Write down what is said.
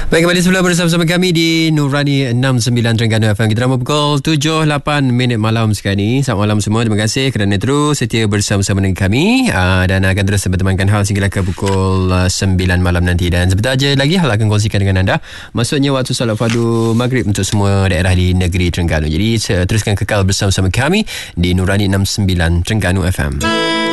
Baik, kembali semula bersama kami di Nurani 69 Terengganu FM. Kita dah pukul 7.08 malam sekarang ni. Selamat malam semua. Terima kasih kerana terus setia bersama-sama dengan kami, dan akan terus bertemankan hal sehingga ke pukul 9 malam nanti. Dan sebentar aja lagi hal akan kongsikan dengan anda, maksudnya waktu solat fardu maghrib untuk semua daerah di negeri Terengganu. Jadi teruskan kekal bersama-sama kami di Nurani 69 Terengganu FM.